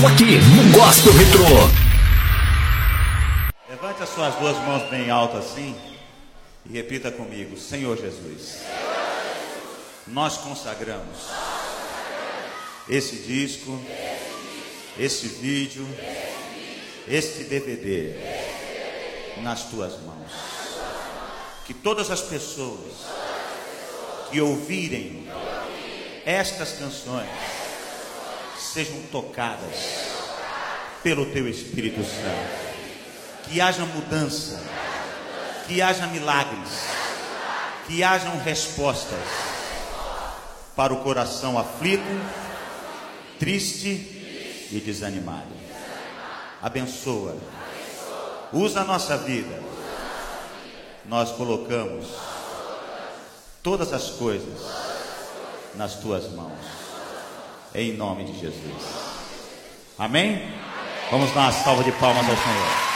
Só aqui no Gospel Retrô. Levante as suas duas mãos bem altas assim e repita comigo: Senhor Jesus, nós consagramos esse disco, esse vídeo, este DVD nas tuas mãos. Que todas as pessoas que ouvirem estas canções sejam tocadas pelo teu Espírito Santo. Que haja mudança, que haja milagres, que hajam respostas para o coração aflito, triste e desanimado. Abençoa, usa a nossa vida. Nós colocamos todas as coisas nas tuas mãos, em nome de Jesus. Amém? Vamos dar uma salva de palmas ao Senhor.